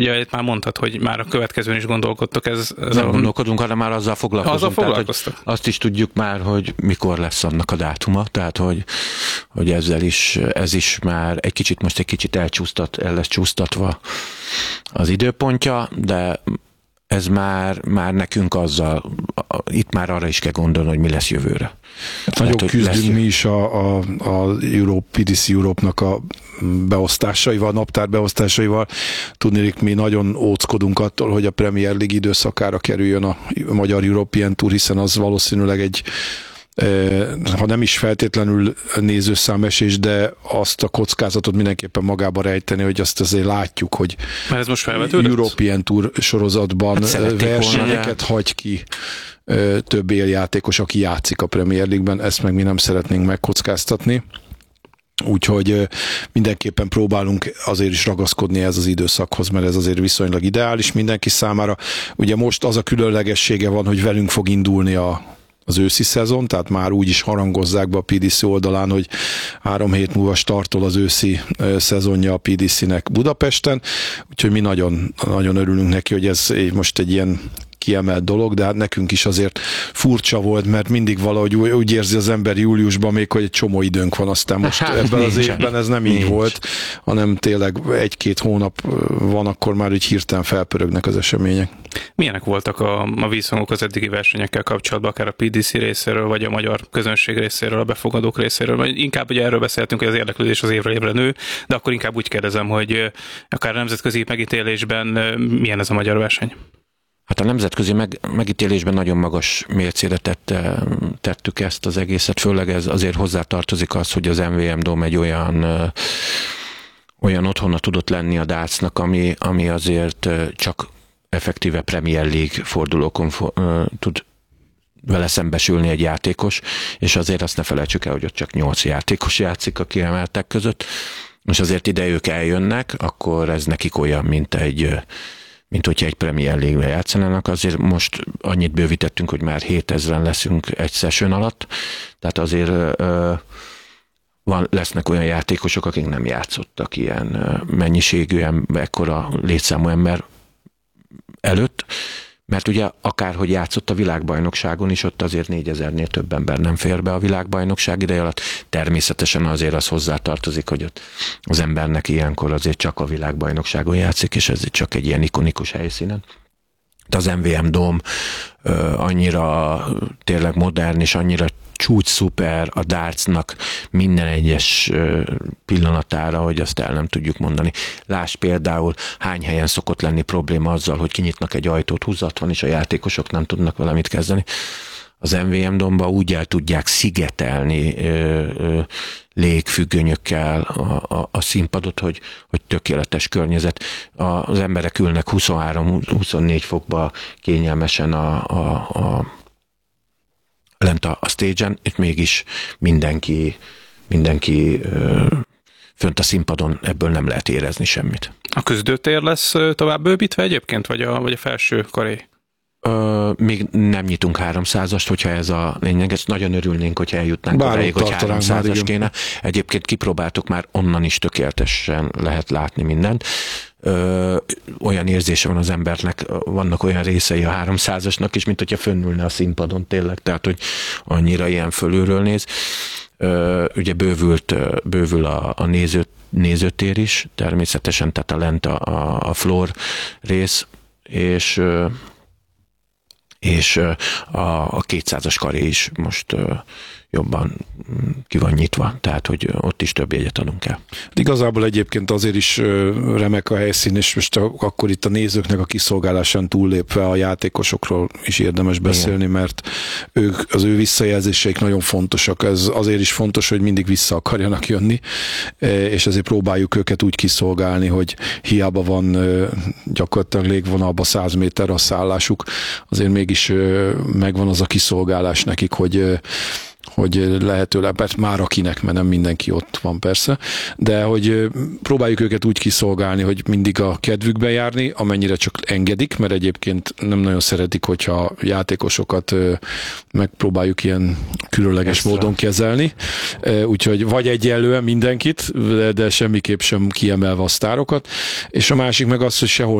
ugye itt már mondtad, hogy már a következőn is gondolkodtok. Nem gondolkodunk, hanem már azzal foglalkozunk. Azzal foglalkoztak. Tehát, azt is tudjuk már, hogy mikor lesz annak a dátuma, tehát hogy ez is már egy kicsit el lesz csúsztatva az időpontja, de ez már nekünk azzal, itt már arra is kell gondolni, hogy mi lesz jövőre. Nagyon küzdünk mi is a PDC Europe-nak a beosztásaival, naptár beosztásaival. Tudnék, mi nagyon óckodunk attól, hogy a Premier League időszakára kerüljön a magyar European Tour, hiszen az valószínűleg egy, ha nem is feltétlenül nézőszámesés, de azt a kockázatot mindenképpen magába rejteni, hogy azt azért látjuk, hogy ez most European Tour sorozatban versenyeket hagy ki több éljátékos, aki játszik a Premier League-ben, ezt meg mi nem szeretnénk megkockáztatni. Úgyhogy mindenképpen próbálunk azért is ragaszkodni ez az időszakhoz, mert ez azért viszonylag ideális mindenki számára. Ugye most az a különlegessége van, hogy velünk fog indulni az őszi szezon, tehát már úgy is harangozzák be a PDC oldalán, hogy 3 hét múlva startol az őszi szezonja a PDC-nek Budapesten, úgyhogy mi nagyon, nagyon örülünk neki, hogy ez most egy ilyen kiemelt dolog, de hát nekünk is azért furcsa volt, mert mindig valahogy úgy érzi az ember júliusban még, hogy egy csomó időnk van, aztán most ebben az évben ez nem így volt, hanem tényleg 1-2 hónap van, akkor már úgy hirtelen felpörögnek az események. Milyenek voltak a vízhangok az eddigi versenyekkel kapcsolatban, akár a PDC részéről, vagy a magyar közönség részéről, a befogadók részéről? Vagy inkább ugye erről beszéltünk, hogy az érdeklődés az évről évre nő, de akkor inkább úgy kérdezem, hogy akár nemzetközi megítélésben milyen ez a magyar verseny? Hát a nemzetközi megítélésben nagyon magas mércére tettük ezt az egészet, főleg ez azért hozzátartozik az, hogy az MVM Dome egy olyan otthona tudott lenni a dartsnak, ami azért csak effektíve Premier League fordulókon tud vele szembesülni egy játékos, és azért azt ne felejtsük el, hogy ott csak 8 játékos játszik a kiemeltek között, és azért ide ők eljönnek, akkor ez nekik olyan, mint hogyha egy Premier League-be játszanának, azért most annyit bővítettünk, hogy már 7000-en leszünk egy session alatt, tehát azért lesznek olyan játékosok, akik nem játszottak ilyen mennyiségű, ekkora létszámú ember előtt, mert ugye akárhogy játszott a világbajnokságon is, ott azért 4000-nél több ember nem fér be a világbajnokság ideje alatt. Természetesen azért az hozzátartozik, hogy ott az embernek ilyenkor azért csak a világbajnokságon játszik, és ez csak egy ilyen ikonikus helyszínen. De az MVM Dome annyira tényleg modern, és annyira csúcs szuper a dartsnak minden egyes pillanatára, hogy azt el nem tudjuk mondani. Lásd például, hány helyen szokott lenni probléma azzal, hogy kinyitnak egy ajtót, húzat van, és a játékosok nem tudnak vele mit kezdeni. Az MVM Dome-ba úgy el tudják szigetelni légfüggönyökkel a színpadot, hogy tökéletes környezet. Az emberek ülnek 23-24 fokba kényelmesen lent a stage-en, itt mégis mindenki fönt a színpadon, ebből nem lehet érezni semmit. A küzdőtér lesz tovább bővítve egyébként, vagy a felső karé? Még nem nyitunk 300-ast, hogyha ez a lényeg, ezt nagyon örülnénk, hogyha eljutnánk odáig, hogy 300-as kéne. Egyébként kipróbáltuk, már onnan is tökéletesen lehet látni mindent. Olyan érzése van az embernek, vannak olyan részei a 300-asnak is, mint hogyha fönnülne a színpadon tényleg, tehát hogy annyira ilyen fölülről néz. Ugye bővül a nézőtér is, természetesen, tehát a lent a floor rész, és a 200-as karé is most jobban ki van nyitva, tehát hogy ott is több jegyet adunk el. Igazából egyébként azért is remek a helyszín, és most akkor itt a nézőknek a kiszolgálásán túllépve a játékosokról is érdemes beszélni, mert az ő visszajelzéseik nagyon fontosak. Ez azért is fontos, hogy mindig vissza akarjanak jönni, és ezért próbáljuk őket úgy kiszolgálni, hogy hiába van gyakorlatilag légvonalba 100 méter a szállásuk, azért mégis megvan az a kiszolgálás nekik, hogy lehetőleg, már akinek, mert nem mindenki ott van persze, de hogy próbáljuk őket úgy kiszolgálni, hogy mindig a kedvükbe járni, amennyire csak engedik, mert egyébként nem nagyon szeretik, hogyha játékosokat megpróbáljuk ilyen különleges módon kezelni. Úgyhogy vagy egyenlően mindenkit, de semmiképp sem kiemelve a sztárokat, és a másik meg az, hogy sehol